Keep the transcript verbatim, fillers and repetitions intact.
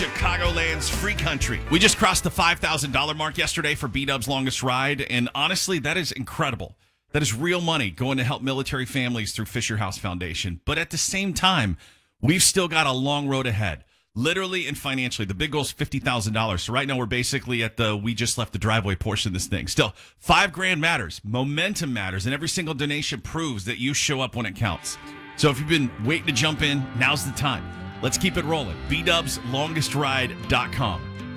Chicagoland's free country. We just crossed the five thousand dollars mark yesterday for B-Dub's longest ride, and honestly, that is incredible. That is real money going to help military families through Fisher House Foundation. But at the same time, we've still got a long road ahead, literally and financially. The big goal is fifty thousand dollars. So right now we're basically at the we just left the driveway portion of this thing. Still, five grand matters. Momentum matters, and every single donation proves that you show up when it counts. So if you've been waiting to jump in, now's the time. Let's keep it rolling. B Dubs Longest Ride dot com.